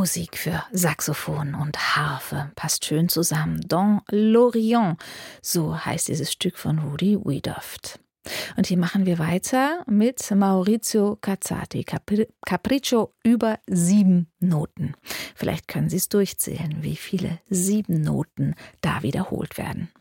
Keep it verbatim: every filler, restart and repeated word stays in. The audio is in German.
Musik für Saxophon und Harfe passt schön zusammen. Dans l'Orient, so heißt dieses Stück von Rudi Wiedoeft. Und hier machen wir weiter mit Maurizio Cazzati, Capri- Capriccio über sieben Noten. Vielleicht können Sie es durchzählen, wie viele sieben Noten da wiederholt werden.